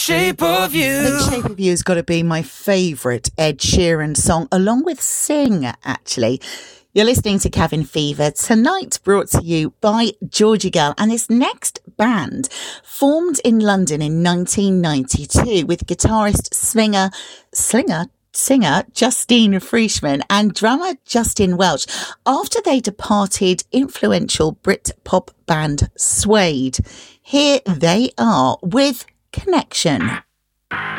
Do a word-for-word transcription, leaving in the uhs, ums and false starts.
Shape of You. I think Shape of You has got to be my favourite Ed Sheeran song, along with Sing, actually. You're listening to Cabin Fever tonight, brought to you by Georgie Girl. And this next band formed in London in nineteen ninety-two with guitarist, slinger, slinger, singer Justine Frischmann and drummer Justin Welch after they departed influential Brit-pop band Suede. Here they are with Connection.